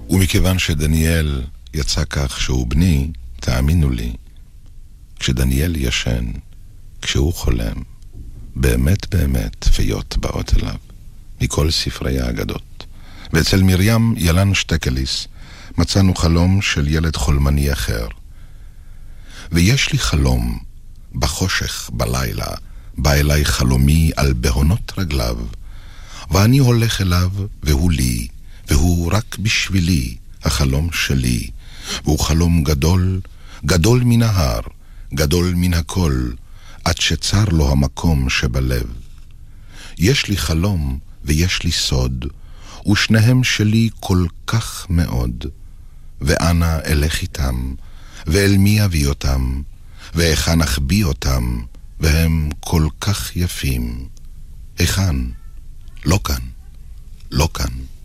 ומכיוון שדניאל יצא כך שהוא בני, תאמינו לי, כשדניאל ישן, כשהוא חולם, באמת באמת פיות באות אליו, מכל ספרי האגדות. ואצל מרים ילן שטקליס מצאנו חלום של ילד חולמני אחר. ויש לי חלום, בחושך, בלילה, בא אליי חלומי על בהונות רגליו, ואני הולך אליו, והוא לי, והוא רק בשבילי, החלום שלי, והוא חלום גדול, גדול מן ההר, גדול מן הכל, עד שצר לו המקום שבלב. יש לי חלום ויש לי סוד, ושניהם שלי כל כך מאוד, ואנה אלך איתם, ואל מי אביא אותם, ואיכן אחביא אותם, והם כל כך יפים. היכן? לא כאן, לא כאן.